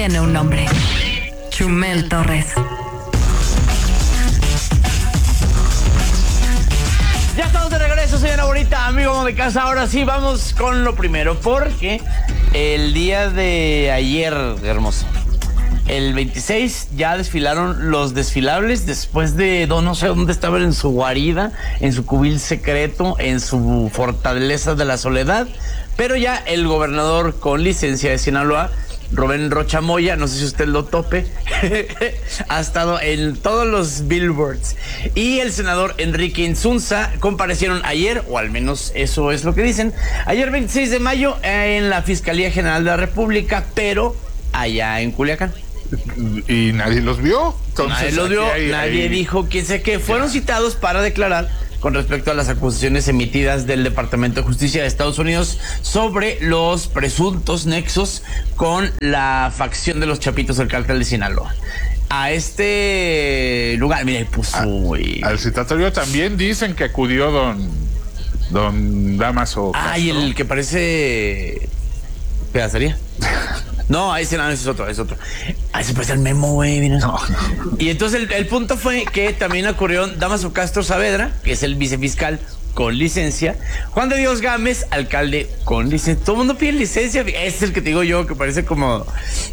tiene un nombre. Chumel Torres. Ya estamos de regreso, señora bonita, amigo de casa. Ahora sí, vamos con lo primero, porque el día de ayer, hermoso, el 26, ya desfilaron los desfilables después de, no sé dónde estaban, en su guarida, en su cubil secreto, en su fortaleza de la soledad. Pero ya el gobernador con licencia de Sinaloa, Rubén Rocha Moya, no sé si usted lo tope, ha estado en todos los billboards. Y el senador Enrique Insunza comparecieron ayer, o al menos eso es lo que dicen, ayer 26 de mayo en la Fiscalía General de la República, pero allá en Culiacán. Y nadie los vio. Entonces, nadie los vio, nadie dijo quién sé qué. Fueron citados para declarar con respecto a las acusaciones emitidas del Departamento de Justicia de Estados Unidos sobre los presuntos nexos con la facción de los Chapitos del Cártel de Sinaloa. A este lugar, mira, puso al citatorio también dicen que acudió don Damaso Castro. Ay, el que parece pedacería. No, ese no, ese es otro. Ese parece el Memo, güey. No. Y entonces el punto fue que también ocurrió Damaso Castro Saavedra, que es el vicefiscal con licencia, Juan de Dios Gámez, alcalde con licencia. Todo el mundo pide licencia. Ese es el que te digo yo, que parece como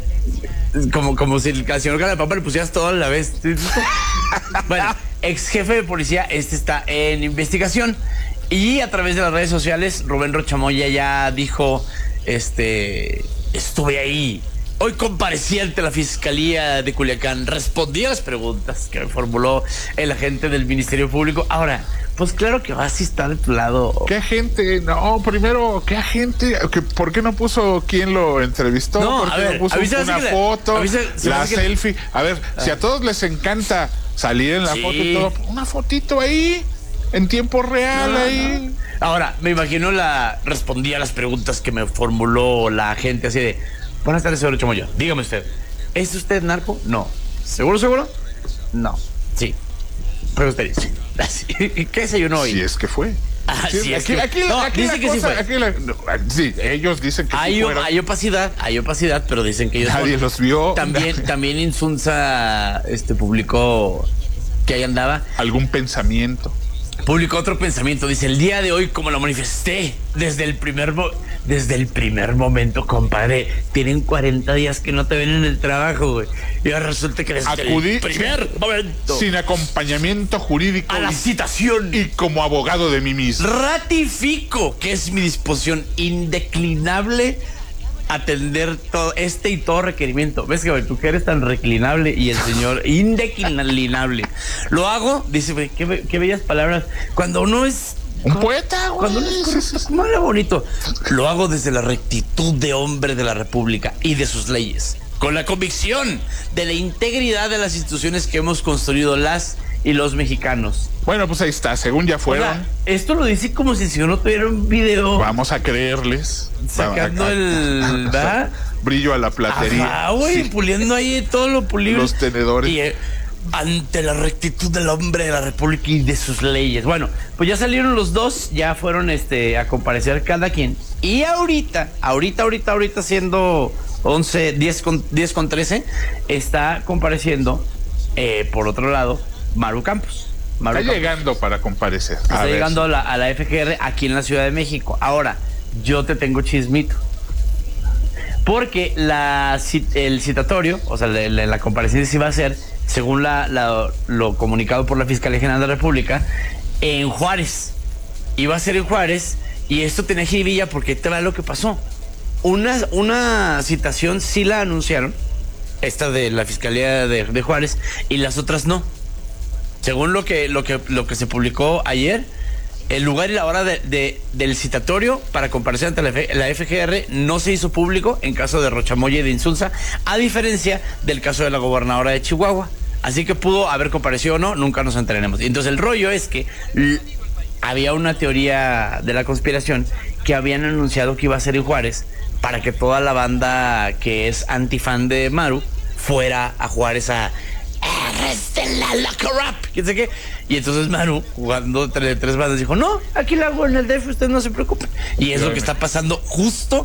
si el señor Galapapa le pusieras todo a la vez. Bueno, ex jefe de policía, está en investigación. Y a través de las redes sociales, Rubén Rocha Moya ya dijo, estuve ahí. Hoy comparecí ante la Fiscalía de Culiacán. Respondí a las preguntas que me formuló el agente del Ministerio Público. Ahora, pues claro que vas a estar de tu lado. ¿Qué agente? No, primero, ¿qué agente? ¿Por qué no puso quién lo entrevistó? No, ¿Por qué no puso una foto? La selfie. A ver, si a todos les encanta salir en la foto y todo, una fotito ahí, en tiempo real ahí. Ahora, me imagino respondí a las preguntas que me formuló la gente así de: buenas tardes, señor Chamoya. Dígame usted, ¿es usted narco? No. ¿Seguro? No. Sí. Pero usted dice. ¿Qué desayunó hoy? Si es que fue. Sí, dice que sí fue. Sí, ellos dicen que sí fueron. Hay opacidad, pero dicen que ellos nadie los vio. También Insunza publicó que ahí andaba. ¿Algún pensamiento? Publicó otro pensamiento, dice: el día de hoy, como lo manifesté desde el primer momento, compadre, tienen 40 días que no te ven en el trabajo, güey. Y ahora resulta que desde el primer momento, sin acompañamiento jurídico, a la citación, y como abogado de mí mismo, ratifico que es mi disposición indeclinable atender todo y todo requerimiento. ¿Ves que tú que eres tan reclinable y el señor indeclinable? Lo hago, dice, qué bellas palabras. Cuando uno es un poeta, güey. Cuando uno es no era bonito. Lo hago desde la rectitud de hombre de la República y de sus leyes, con la convicción de la integridad de las instituciones que hemos construido las y los mexicanos. Bueno, pues ahí está, según ya fueron. O sea, esto lo dice como si uno tuviera un video. Vamos a creerles. Sacando ¿verdad? Brillo a la platería. Güey, puliendo ahí todo lo pulible. Los tenedores. Y ante la rectitud del hombre de la República y de sus leyes. Bueno, pues ya salieron los dos, ya fueron a comparecer cada quien. Y ahorita siendo 10 con 13, está compareciendo, por otro lado, Maru Campos. Está llegando para comparecer. Está llegando a la FGR aquí en la Ciudad de México. Ahora, yo te tengo chismito. Porque el citatorio, o sea, la comparecencia iba a ser, según lo comunicado por la Fiscalía General de la República, en Juárez. Iba a ser en Juárez, y esto tenía jiribilla porque te va lo que pasó. Una citación sí la anunciaron, esta de la Fiscalía de Juárez, y las otras no. Según lo que se publicó ayer, el lugar y la hora del citatorio para comparecer ante la FGR no se hizo público en caso de Rocha Moya y de Insunza, a diferencia del caso de la gobernadora de Chihuahua. Así que pudo haber comparecido o no, nunca nos enteraremos. Entonces el rollo es que había una teoría de la conspiración que habían anunciado que iba a ser en Juárez para que toda la banda que es antifan de Maru fuera a Juárez a arréstenla, lock her up, quién sé qué. Y entonces Maru, jugando entre tres bandas, dijo: no, aquí la hago en el DF, ustedes no se preocupen. Y es lo que está pasando justo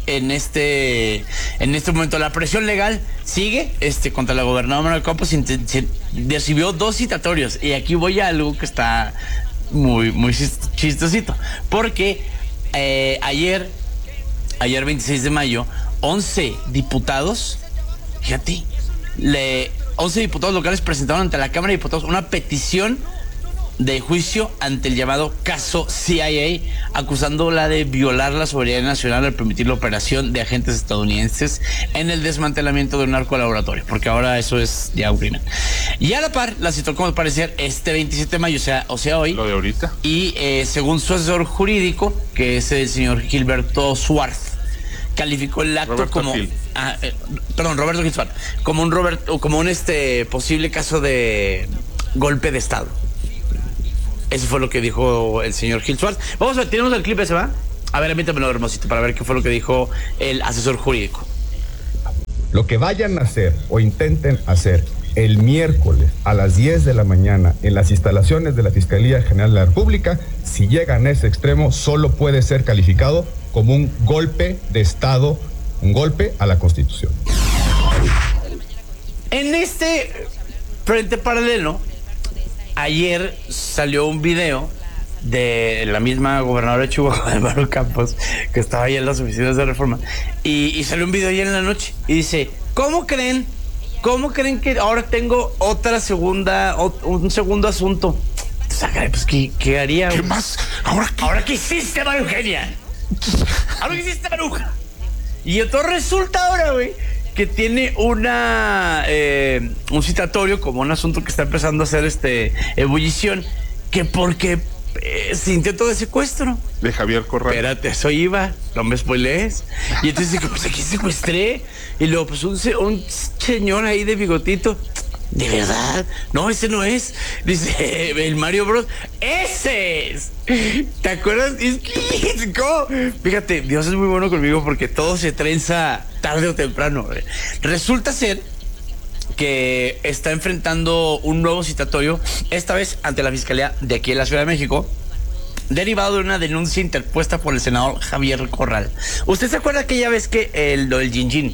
en este momento. La presión legal sigue contra la gobernadora Manuel Campos. Recibió 2 citatorios. Y aquí voy a algo que está muy, muy chistosito. Porque ayer 26 de mayo, 11 diputados, fíjate, 11 diputados locales presentaron ante la Cámara de Diputados una petición de juicio ante el llamado caso CIA, acusándola de violar la soberanía nacional al permitir la operación de agentes estadounidenses en el desmantelamiento de un narcolaboratorio, porque ahora eso es ya un crimen. Y a la par, la citó como parecer 27 de mayo, o sea hoy. Lo de ahorita. Y según su asesor jurídico, que es el señor Gilberto Suárez, calificó el acto Roberto como Gil. Roberto Gil Suárez, como un posible caso de golpe de Estado. Eso fue lo que dijo el señor Gil Suárez. Vamos a ver, tenemos el clip ese, ¿va? A ver, emítamelo, hermosito, para ver qué fue lo que dijo el asesor jurídico. Lo que vayan a hacer o intenten hacer el miércoles a las 10 de la mañana en las instalaciones de la Fiscalía General de la República, si llegan a ese extremo, solo puede ser calificado como un golpe de Estado, un golpe a la Constitución. En este frente paralelo, ayer salió un video de la misma gobernadora de Chihuahua, Manuel Campos, que estaba ahí en las oficinas de Reforma, y salió un video ayer en la noche y dice: ¿Cómo creen que ahora tengo un segundo asunto? O sea, pues, ¿qué haría? ¿Qué más? ¿Ahora qué hiciste, María Eugenia? ¿Ahora qué hiciste, Maruja? Y entonces resulta ahora, güey, que tiene un citatorio como un asunto que está empezando a hacer ebullición, que porque se intentó de secuestro. De Javier Corral. Espérate, eso iba, no me spoilees. Y entonces dice, pues aquí secuestré. Y luego, pues un señor ahí de bigotito. ¿De verdad? No, ese no es. Dice el Mario Bros. ¡Ese es! ¿Te acuerdas? ¿Cómo? Fíjate, Dios es muy bueno conmigo porque todo se trenza tarde o temprano. Resulta ser que está enfrentando un nuevo citatorio, esta vez ante la Fiscalía de aquí en la Ciudad de México, derivado de una denuncia interpuesta por el senador Javier Corral. ¿Usted se acuerda aquella vez que lo del Gin Gin,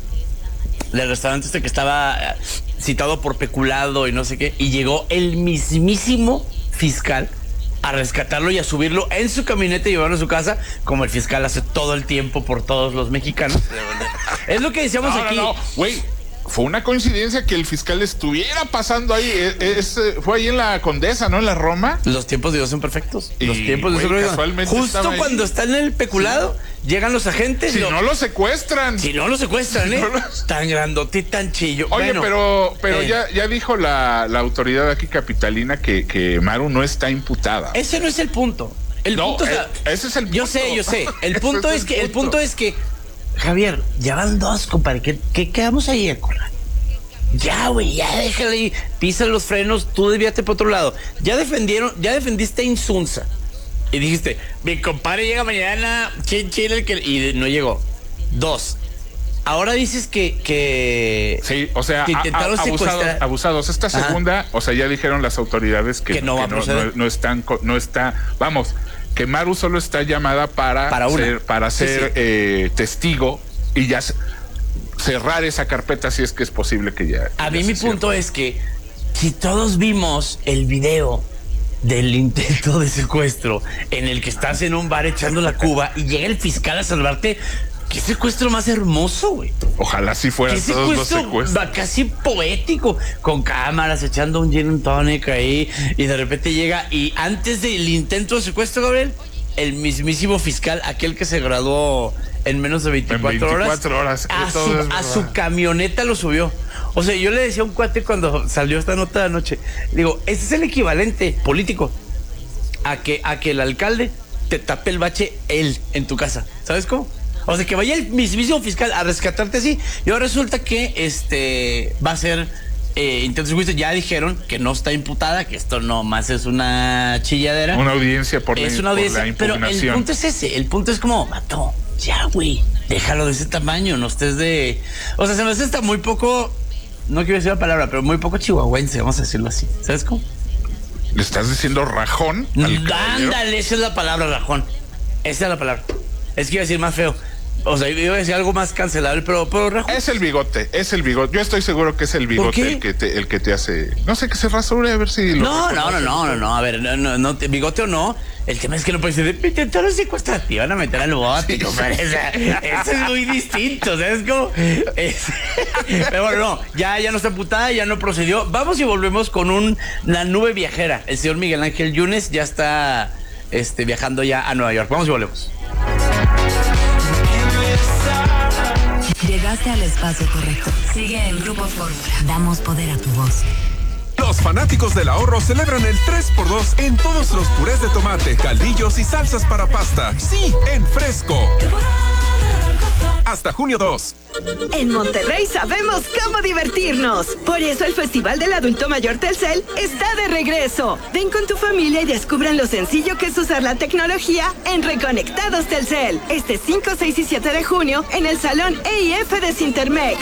del restaurante que estaba citado por peculado y no sé qué, y llegó el mismísimo fiscal a rescatarlo y a subirlo en su camioneta y llevarlo a su casa, como el fiscal hace todo el tiempo por todos los mexicanos? Es lo que decíamos aquí. No, güey. Fue una coincidencia que el fiscal estuviera pasando ahí. Fue ahí en la Condesa, ¿no? En la Roma. Los tiempos de Dios son perfectos. Los tiempos de Dios son perfectos. Justo cuando están en el peculado, sí, llegan los agentes. No lo secuestran. Si no lo secuestran, ¿eh? Tan grandote y tan chillo. Oye, bueno, pero ya dijo la autoridad aquí capitalina que Maru no está imputada. Ese no es el punto. Ese es el punto. Yo sé. El punto es que Javier, ya van 2, compadre. ¿Qué quedamos ahí a correr? Ya, güey, ya déjale ahí. Pisa los frenos, tú desvíate por otro lado. Ya defendiste a Insunza. Y dijiste, mi compadre llega mañana, y no llegó. 2. Ahora dices que sí, o sea, que intentaron abusados. Esta segunda, o sea, ya dijeron las autoridades que no va a proceder. No está, vamos, que Maru solo está llamada para ser testigo y ya cerrar esa carpeta si es que es posible que ya. A mí mi punto es que si todos vimos el video del intento de secuestro en el que estás en un bar echando la cuba y llega el fiscal a salvarte, ¿qué secuestro más hermoso, güey? Ojalá sí fueran todos los secuestros. Casi poético, con cámaras, echando un gin and tonic ahí, y de repente llega, y antes del intento de secuestro, Gabriel, el mismísimo fiscal, aquel que se graduó en menos de 24 horas a su camioneta lo subió. O sea, yo le decía a un cuate cuando salió esta nota de anoche, digo, este es el equivalente político a que el alcalde te tape el bache él en tu casa. ¿Sabes cómo? O sea, que vaya el mismísimo fiscal a rescatarte así. Y ahora resulta que va a ser intento de juicio. Ya dijeron que no está imputada, que esto nomás es una chilladera. Una audiencia por la impugnación. Pero el punto es ese. El punto es como, mato, ya, güey, déjalo de ese tamaño, no estés de... O sea, se me hace está muy poco, no quiero decir la palabra, pero muy poco chihuahuense, vamos a decirlo así. ¿Sabes cómo? ¿Le estás diciendo rajón? Ándale, esa es la palabra, rajón. Esa es la palabra. Es que iba a decir más feo. O sea, iba a decir algo más cancelable, pero Raúl. Es el bigote. Yo estoy seguro que es el bigote el que te hace. No sé, que se rasure a ver si. No. A ver, no, bigote o no. El tema es que no puede ser de intentaron secuestrar. Te iban a meter al bote, compadre. Eso es muy distinto. O sea, es como. Pero bueno, no. Ya no está emputada, ya no procedió. Vamos y volvemos con la nube viajera. El señor Miguel Ángel Yunes ya está viajando ya a Nueva York. Vamos y volvemos. Llegaste al espacio correcto. Sigue en Grupo Fórmula. Damos poder a tu voz. Los fanáticos del ahorro celebran el 3x2 en todos los purés de tomate, caldillos y salsas para pasta. Sí, en Fresco. Hasta junio 2. En Monterrey sabemos cómo divertirnos. Por eso el Festival del Adulto Mayor Telcel está de regreso. Ven con tu familia y descubran lo sencillo que es usar la tecnología en Reconectados Telcel. Este 5, 6 y 7 de junio en el Salón EIF de Cintermex.